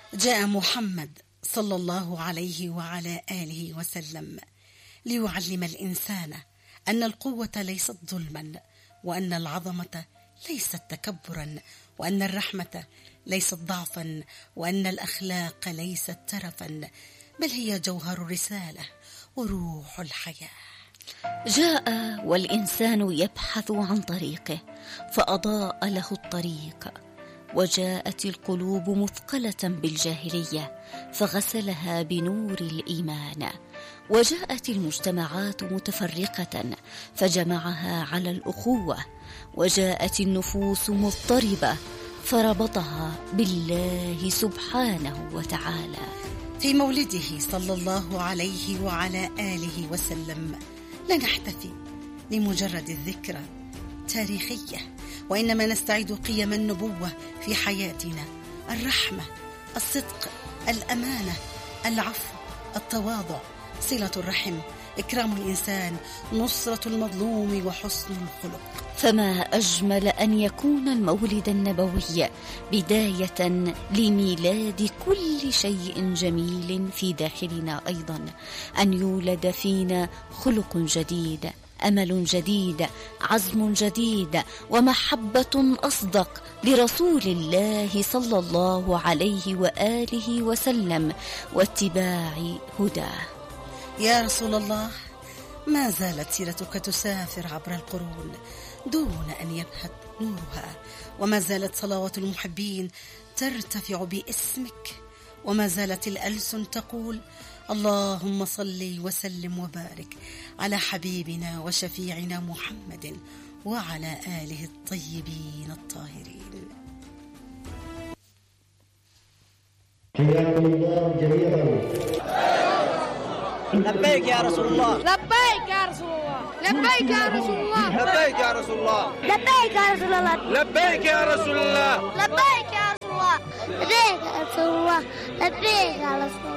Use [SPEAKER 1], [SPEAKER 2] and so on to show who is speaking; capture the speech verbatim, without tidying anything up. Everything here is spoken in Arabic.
[SPEAKER 1] جاء محمد صلى الله عليه وعلى آله وسلم ليعلم الإنسان أن القوة ليست ظلما، وأن العظمة ليست تكبرا، وأن الرحمة ليست ضعفا، وأن الأخلاق ليست ترفا، بل هي جوهر الرسالة وروح الحياة.
[SPEAKER 2] جاء والإنسان يبحث عن طريقه فأضاء له الطريق، وجاءت القلوب مثقلة بالجاهلية فغسلها بنور الإيمان، وجاءت المجتمعات متفرقة فجمعها على الأخوة، وجاءت النفوس مضطربة فربطها بالله سبحانه وتعالى.
[SPEAKER 1] في مولده صلى الله عليه وعلى آله وسلم لا نحتفي لمجرد الذكرى تاريخية، وإنما نستعيد قيم النبوة في حياتنا: الرحمة، الصدق، الأمانة، العفو، التواضع، صلة الرحم، إكرام الإنسان، نصرة المظلوم، وحسن الخلق.
[SPEAKER 2] فما أجمل أن يكون المولد النبوي بداية لميلاد كل شيء جميل في داخلنا، أيضا أن يولد فينا خلق جديد، أمل جديد، عزم جديد، ومحبة أصدق لرسول الله صلى الله عليه وآله وسلم، واتباع هداه.
[SPEAKER 1] يا رسول الله، ما زالت سيرتك تسافر عبر القرون دون أن يبهت نورها، وما زالت صلوات المحبين ترتفع باسمك، وما زالت الألسن تقول: اللهم صل وسلم وبارك على حبيبنا وشفيعنا محمد وعلى آله الطيبين الطاهرين.
[SPEAKER 3] حياكم الله جميعا.
[SPEAKER 4] لبيك يا رسول الله،
[SPEAKER 5] لبيك يا رسول الله، لبيك يا رسول الله،
[SPEAKER 4] لبيك يا رسول الله،
[SPEAKER 5] لبيك يا رسول الله،
[SPEAKER 4] لبيك يا رسول الله،
[SPEAKER 5] لبيك يا رسول الله، لبيك يا رسول الله، لبيك يا رسول الله.